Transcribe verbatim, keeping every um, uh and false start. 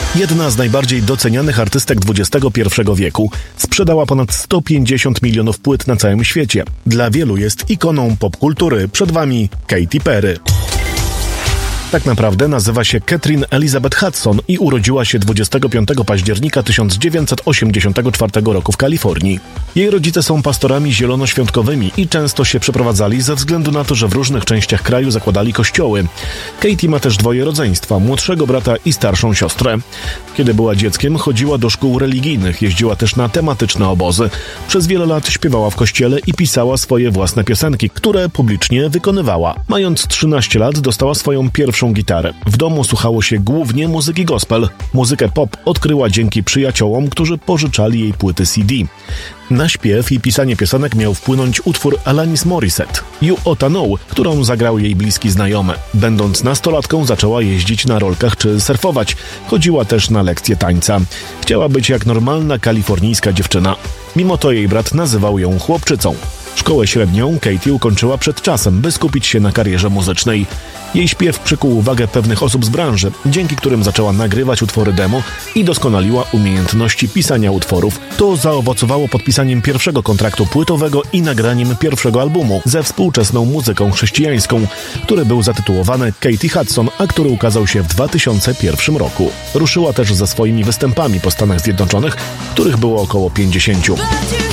Jedna z najbardziej docenianych artystek dwudziestego pierwszego wieku, sprzedała ponad sto pięćdziesiąt milionów płyt na całym świecie. Dla wielu jest ikoną popkultury. Przed Wami Katy Perry. Tak naprawdę nazywa się Katherine Elizabeth Hudson i urodziła się dwudziestego piątego października tysiąc dziewięćset osiemdziesiątego czwartego roku w Kalifornii. Jej rodzice są pastorami zielonoświątkowymi i często się przeprowadzali ze względu na to, że w różnych częściach kraju zakładali kościoły. Katy ma też dwoje rodzeństwa, młodszego brata i starszą siostrę. Kiedy była dzieckiem, chodziła do szkół religijnych, jeździła też na tematyczne obozy. Przez wiele lat śpiewała w kościele i pisała swoje własne piosenki, które publicznie wykonywała. Mając trzynaście lat dostała swoją pierwszą gitarę. W domu słuchało się głównie muzyki gospel. Muzykę pop odkryła dzięki przyjaciołom, którzy pożyczali jej płyty C D. Na śpiew i pisanie piosenek miał wpłynąć utwór Alanis Morissette, You Oughta Know, którą zagrał jej bliski znajomy. Będąc nastolatką zaczęła jeździć na rolkach czy surfować. Chodziła też na lekcje tańca. Chciała być jak normalna kalifornijska dziewczyna. Mimo to jej brat nazywał ją chłopczycą. Szkołę średnią Katy ukończyła przed czasem, by skupić się na karierze muzycznej. Jej śpiew przykuł uwagę pewnych osób z branży, dzięki którym zaczęła nagrywać utwory demo i doskonaliła umiejętności pisania utworów. To zaowocowało podpisaniem pierwszego kontraktu płytowego i nagraniem pierwszego albumu ze współczesną muzyką chrześcijańską, który był zatytułowany Katy Hudson, a który ukazał się w dwa tysiące pierwszym roku. Ruszyła też ze swoimi występami po Stanach Zjednoczonych, których było około pięćdziesięciu.